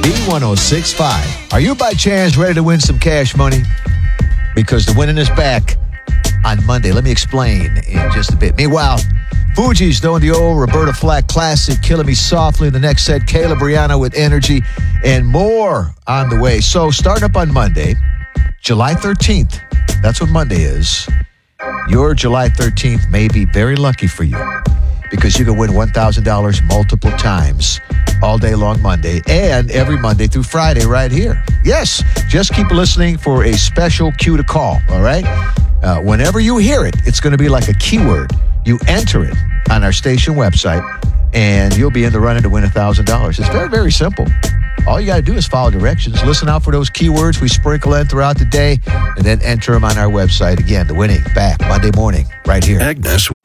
B1065. Are you by chance ready to win some cash money? Because the winning is back on Monday. Let me explain in just a bit. Meanwhile, Fuji's doing the old Roberta Flack classic, Killing Me Softly. In the next set, Caleb Brianna with Energy, and more on the way. So starting up on Monday, July 13th, that's what Monday is. Your July 13th may be very lucky for you because you can win $1,000 multiple times all day long Monday and every Monday through Friday right here. Yes, just keep listening for a special cue to call, all right? Whenever you hear it, it's going to be like a keyword. You enter it on our station website, and you'll be in the running to win $1,000. It's very, very simple. All you got to do is follow directions. Listen out for those keywords we sprinkle in throughout the day, and then enter them on our website. Again, the winning back Monday morning right here. Agnes